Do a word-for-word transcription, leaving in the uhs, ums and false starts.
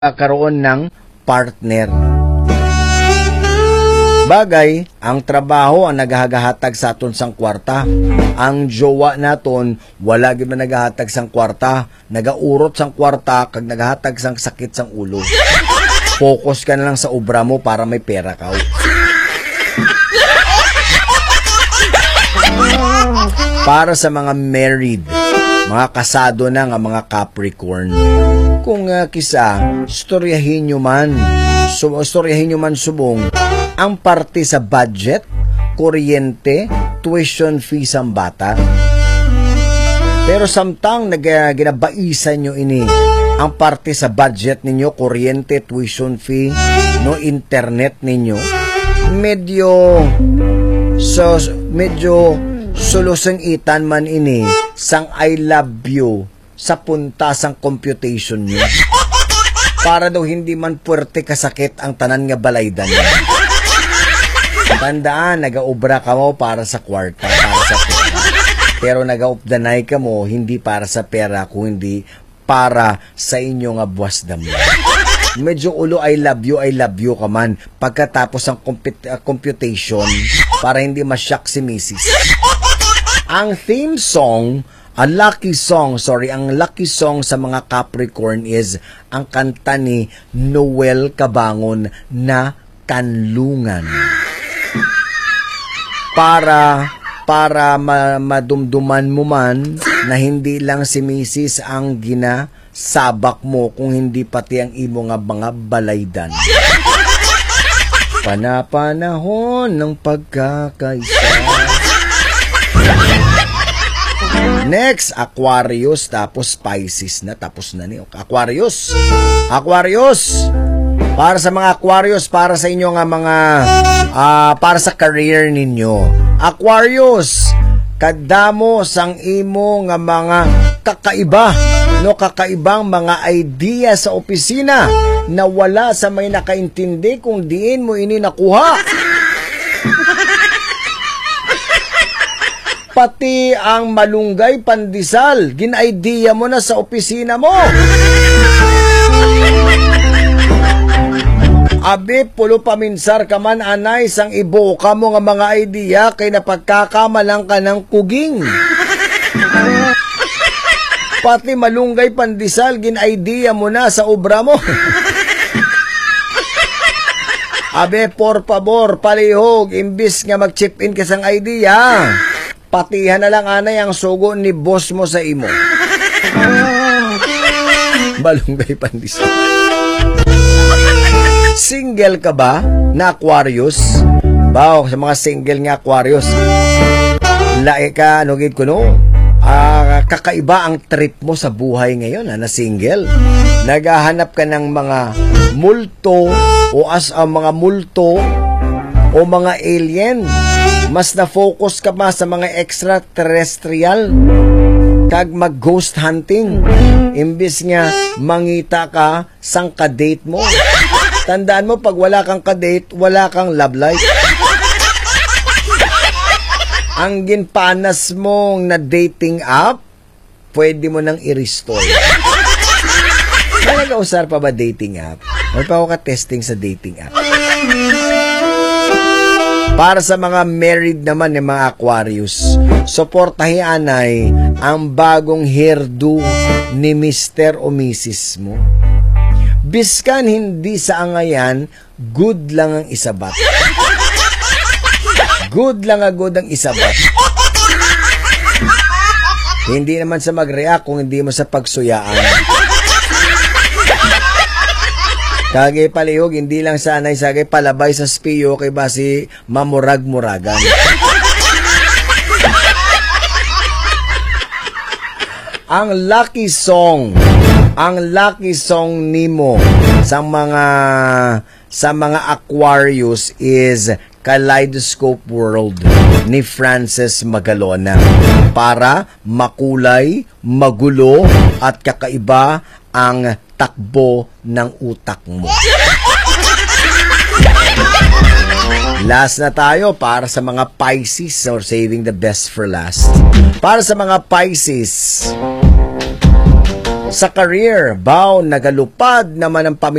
magkakaroon ng partner. Bagay, ang trabaho ang naghahatag sa aton sang kwarta. Ang jowa naton wala gyud man naghahatag sang kwarta, nagaurot sang kwarta kag naghahatag sang sakit sang ulo. Focus ka na lang sa obra mo para may pera ka. Para sa mga married, mga kasado na nga mga Capricorn, kung uh, kisa, istoryahin nyo man, so, istoryahin nyo man subong, ang parte sa budget, kuryente, tuition fee sa bata. Pero samtang nag, uh, ginabaisan nyo ini, ang parte sa budget ninyo, kuryente, tuition fee, no internet ninyo, medyo, so, medyo, solusang itan man ini, sang I love you, sa punta sang computation niyo. Para daw hindi man puwerte kasakit ang tanan nga balaydan niya. Tandaan, nagaobra ka mo para sa kwarta, para sa pera. Pero nagaupdanay ka mo, hindi para sa pera, kundi para sa inyo nga buwas dami. Medyo ulo I love you, I love you ka man pagkatapos ang comput- uh, computation para hindi ma-shock si missus. Ang theme song, ang lucky song, sorry, ang lucky song sa mga Capricorn is ang kanta ni Noel Cabangon na Kanlungan. Para para ma madumduman mo man na hindi lang si missus ang ginasabak mo kung hindi pati ang imo nga mga balaydan. Panapanahon ng pagkakaisa. Next, Aquarius, tapos Pisces na, tapos na niyo. Aquarius. Aquarius. Para sa mga Aquarius, para sa inyo nga mga, uh, para sa career ninyo. Aquarius, kadamo sang imo nga mga kakaiba, no, kakaibang mga idea sa opisina na wala sa may nakaintindi kung diin mo ini nakuha. Pati ang malunggay pandesal, gin-idea mo na sa opisina mo. Abi, pulo paminsar ka man, anay, sang ibuka mo nga mga idea kay napagkakamalang ka ng kuging. Pati malunggay pandesal, gin-idea mo na sa obra mo. Abi, por favor, palihog, imbis nga mag-chip in ka sang idea, patihan na lang anay ang sugo ni boss mo sa imo. Malunggay pandesal. Single ka ba na Aquarius? Bao, sa mga single nga Aquarius, lae ka, nugid ko no? Uh, kakaiba ang trip mo sa buhay ngayon ha, na single. Naghahanap ka ng mga multo o as ang uh, mga multo o mga alien. Mas na-focus ka ba sa mga extraterrestrial kag mag-ghost hunting imbis nga mangita ka sang kadate mo. Tandaan mo, pag wala kang kadate, wala kang love life. Ang ginpanas mong na dating app, pwede mo nang i-restore. May nag-ausar pa ba dating app? May pa ako ka-testing sa dating app. Para sa mga married naman ng mga Aquarius, suportahin ay ang bagong hairdo ni mister o missus mo. Biskan hindi sa angayan, good lang ang isabat. Good lang ang good ang isabat. Hindi naman sa mag-react kung hindi mo sa pagsuyaan. Kagay palihog, hindi lang sanay sagay palabay sa spiyo kay basi mamurag-muragan. Ang lucky song, ang lucky song nimo sa mga sa mga Aquarius is Kaleidoscope World ni Frances Magalona. Para makulay, magulo at kakaiba ang takbo ng utak mo. Last na tayo para sa mga Pisces, or saving the best for last. Para sa mga Pisces, Sa career, baw nagalupad naman ang pamilya